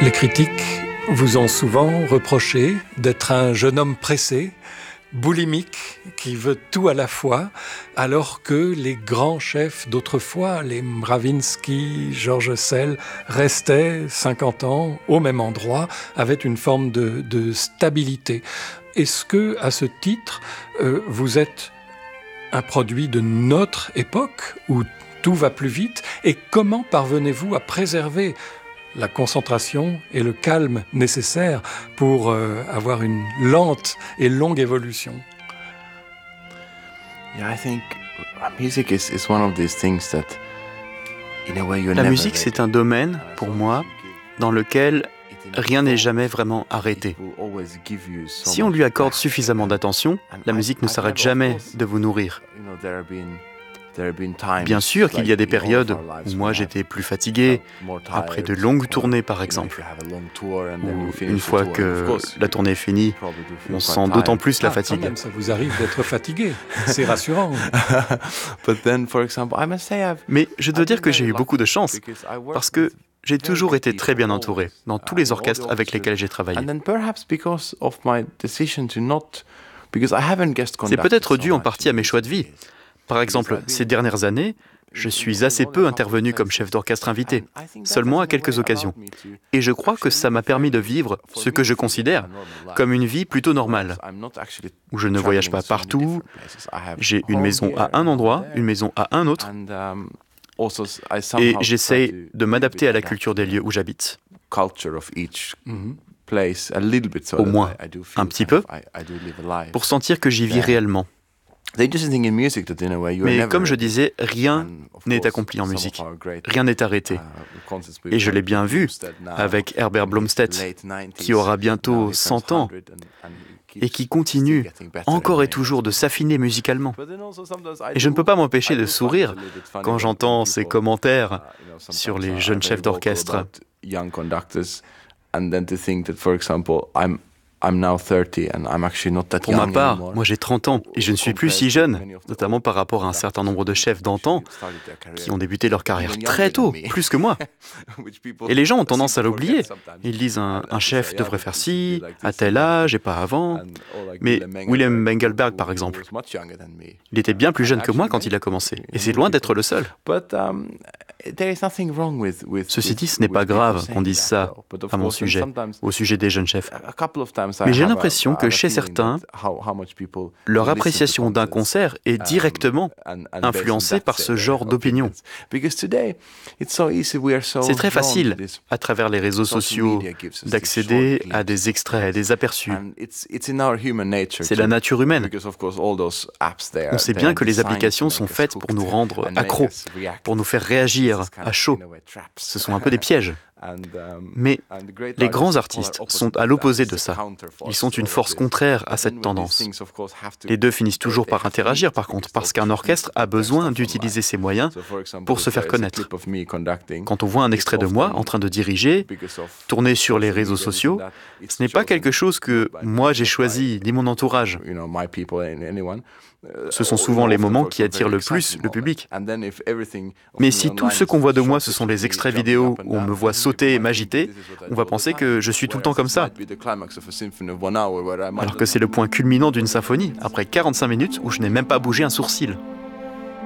Les critiques vous ont souvent reproché d'être un jeune homme pressé, boulimique, qui veut tout à la fois, alors que les grands chefs d'autrefois, les Mravinsky, Georges Sell, restaient 50 ans au même endroit, avaient une forme de stabilité. Est-ce que, à ce titre, vous êtes un produit de notre époque, où tout va plus vite, et comment parvenez-vous à préserver la concentration et le calme nécessaires pour avoir une lente et longue évolution? La musique, c'est un domaine, pour moi, dans lequel rien n'est jamais vraiment arrêté. Si on lui accorde suffisamment d'attention, la musique ne s'arrête jamais de vous nourrir. Bien sûr qu'il y a des périodes où moi j'étais plus fatigué, après de longues tournées par exemple, ou une fois que la tournée est finie, on sent d'autant plus la fatigue. Quand même, ça vous arrive d'être fatigué, c'est rassurant. Mais je dois dire que j'ai eu beaucoup de chance, parce que j'ai toujours été très bien entouré dans tous les orchestres avec lesquels j'ai travaillé. C'est peut-être dû en partie à mes choix de vie. Par exemple, ces dernières années, je suis assez peu intervenu comme chef d'orchestre invité, seulement à quelques occasions. Et je crois que ça m'a permis de vivre ce que je considère comme une vie plutôt normale, où je ne voyage pas partout, j'ai une maison à un endroit, une maison à un autre, et j'essaye de m'adapter à la culture des lieux où j'habite. Au moins un petit peu, pour sentir que j'y vis réellement. Mais comme je disais, rien n'est accompli en musique. Rien n'est arrêté. Et je l'ai bien vu avec Herbert Blomstedt, qui aura bientôt 100 ans et qui continue encore et toujours de s'affiner musicalement. Et je ne peux pas m'empêcher de sourire quand j'entends ses commentaires sur les jeunes chefs d'orchestre. Pour ma part, moi j'ai 30 ans et je ne suis plus si jeune, notamment par rapport à un certain nombre de chefs d'antan qui ont débuté leur carrière très tôt, plus que moi. Et les gens ont tendance à l'oublier. Ils disent un chef devrait faire ci, à tel âge et pas avant. Mais William Bengelberg, par exemple, il était bien plus jeune que moi quand il a commencé. Et c'est loin d'être le seul. Ceci dit, ce n'est pas grave qu'on dise ça à mon sujet, au sujet des jeunes chefs. Mais j'ai l'impression que chez certains, leur appréciation d'un concert est directement influencée par ce genre d'opinion. C'est très facile, à travers les réseaux sociaux, d'accéder à des extraits, des aperçus. C'est la nature humaine. On sait bien que les applications sont faites pour nous rendre accros, pour nous faire réagir à chaud. Ce sont un peu des pièges. Mais les grands artistes sont à l'opposé de ça. Ils sont une force contraire à cette tendance. Les deux finissent toujours par interagir, par contre, parce qu'un orchestre a besoin d'utiliser ses moyens pour se faire connaître. Quand on voit un extrait de moi en train de diriger, tourner sur les réseaux sociaux, ce n'est pas quelque chose que moi j'ai choisi, ni mon entourage. Ce sont souvent les moments qui attirent le plus le public. Mais si tout ce qu'on voit de moi, ce sont les extraits vidéo où on me voit sauter et m'agiter, on va penser que je suis tout le temps comme ça. Alors que c'est le point culminant d'une symphonie, après 45 minutes où je n'ai même pas bougé un sourcil.